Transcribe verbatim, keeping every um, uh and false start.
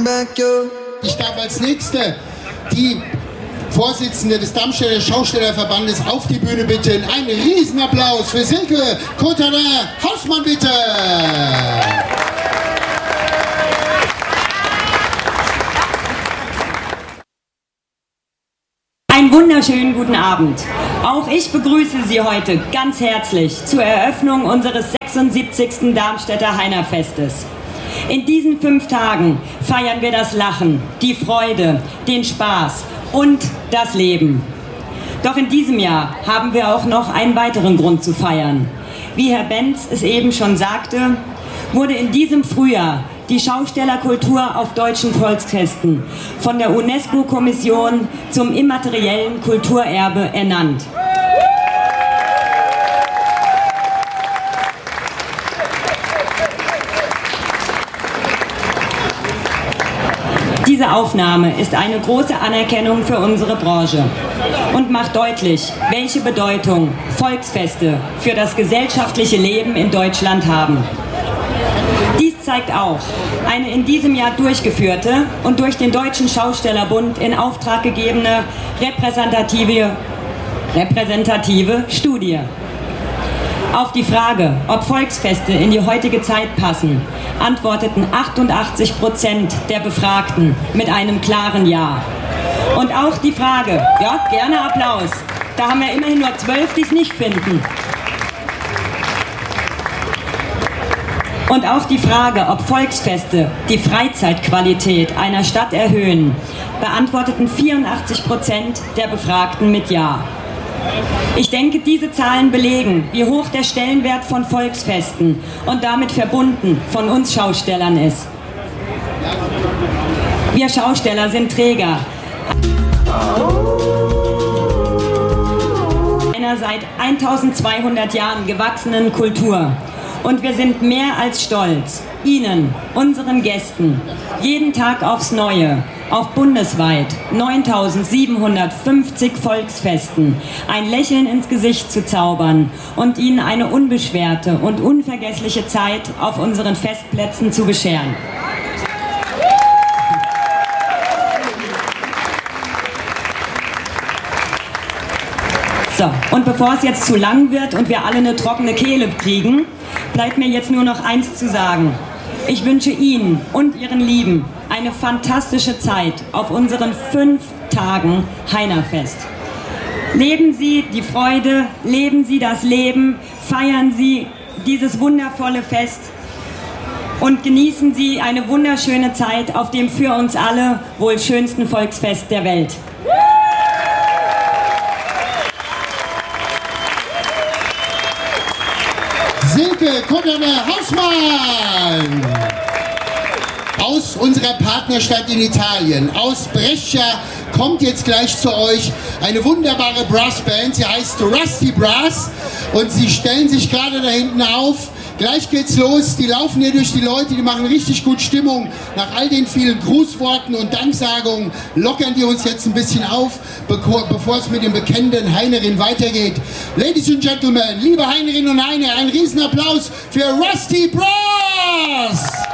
Ich darf als Nächste die Vorsitzende des Darmstädter Schaustellerverbandes auf die Bühne bitten. Ein Riesenapplaus für Silke Contadin-Hausmann, bitte! Einen wunderschönen guten Abend. Auch ich begrüße Sie heute ganz herzlich zur Eröffnung unseres sechsundsiebzigsten Darmstädter Heinerfestes. In diesen fünf Tagen feiern wir das Lachen, die Freude, den Spaß und das Leben. Doch in diesem Jahr haben wir auch noch einen weiteren Grund zu feiern. Wie Herr Benz es eben schon sagte, wurde in diesem Frühjahr die Schaustellerkultur auf deutschen Volksfesten von der UNESCO-Kommission zum immateriellen Kulturerbe ernannt. Diese Aufnahme ist eine große Anerkennung für unsere Branche und macht deutlich, welche Bedeutung Volksfeste für das gesellschaftliche Leben in Deutschland haben. Dies zeigt auch eine in diesem Jahr durchgeführte und durch den Deutschen Schaustellerbund in Auftrag gegebene repräsentative, repräsentative Studie. Auf die Frage, ob Volksfeste in die heutige Zeit passen, antworteten achtundachtzig Prozent der Befragten mit einem klaren Ja. Und auch die Frage, ja, gerne Applaus, da haben wir immerhin nur zwölf, die es nicht finden. Und auch die Frage, ob Volksfeste die Freizeitqualität einer Stadt erhöhen, beantworteten vierundachtzig Prozent der Befragten mit Ja. Ich denke, diese Zahlen belegen, wie hoch der Stellenwert von Volksfesten und damit verbunden von uns Schaustellern ist. Wir Schausteller sind Träger einer seit eintausendzweihundert Jahren gewachsenen Kultur. Und wir sind mehr als stolz, Ihnen, unseren Gästen, jeden Tag aufs Neue, auf bundesweit neuntausendsiebenhundertfünfzig Volksfesten ein Lächeln ins Gesicht zu zaubern und Ihnen eine unbeschwerte und unvergessliche Zeit auf unseren Festplätzen zu bescheren. So, und bevor es jetzt zu lang wird und wir alle eine trockene Kehle kriegen, bleibt mir jetzt nur noch eins zu sagen. Ich wünsche Ihnen und Ihren Lieben eine fantastische Zeit auf unseren fünf Tagen Heinerfest. Leben Sie die Freude, leben Sie das Leben, feiern Sie dieses wundervolle Fest und genießen Sie eine wunderschöne Zeit auf dem für uns alle wohl schönsten Volksfest der Welt. Silke Contadin-Hausmann aus unserer Partnerstadt in Italien, aus Brescia, kommt jetzt gleich zu euch eine wunderbare Brassband. Sie heißt Rusty Brass und sie stellen sich gerade da hinten auf. Gleich geht's los, die laufen hier durch die Leute, die machen richtig gut Stimmung. Nach all den vielen Grußworten und Danksagungen lockern die uns jetzt ein bisschen auf, bevor es mit dem bekennenden Heinerin weitergeht. Ladies and Gentlemen, liebe Heinerinnen und Heiner, ein Riesenapplaus für Rusty Brass!